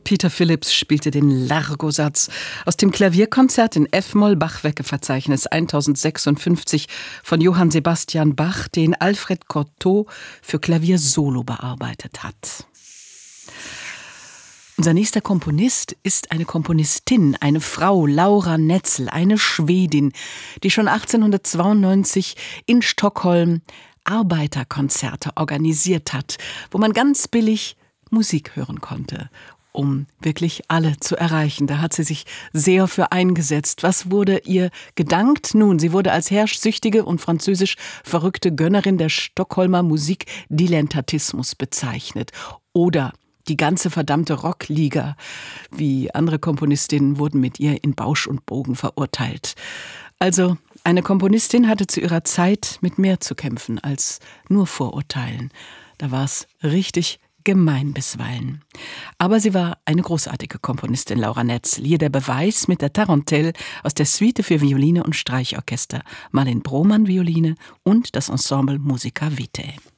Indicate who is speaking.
Speaker 1: Peter Phillips spielte den Largo-Satz aus dem Klavierkonzert in F-Moll-Bachwerke-Verzeichnis 1056 von Johann Sebastian Bach, den Alfred Cortot für Klavier solo bearbeitet hat. Unser nächster Komponist ist eine Komponistin, eine Frau, Laura Netzel, eine Schwedin, die schon 1892 in Stockholm Arbeiterkonzerte organisiert hat, wo man ganz billig Musik hören konnte, um wirklich alle zu erreichen. Da hat sie sich sehr für eingesetzt. Was wurde ihr gedankt? Nun, sie wurde als herrschsüchtige und französisch verrückte Gönnerin der Stockholmer Musikdilettantismus bezeichnet. Oder die ganze verdammte Rockliga, wie andere Komponistinnen, wurden mit ihr in Bausch und Bogen verurteilt. Also eine Komponistin hatte zu ihrer Zeit mit mehr zu kämpfen als nur Vorurteilen. Da war es richtig gemein bisweilen. Aber sie war eine großartige Komponistin, Laura Netzel. Hier der Beweis mit der Tarantelle aus der Suite für Violine und Streichorchester, Marlene Brohmann Violine und das Ensemble Musica Vitae.